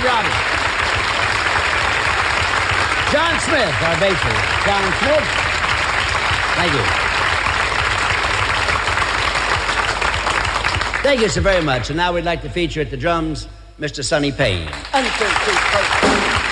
Robbie. John Smith, our bassist. John Smith. Thank you. Thank you so very much. And now we'd like to feature at the drums, Mr. Sonny Payne.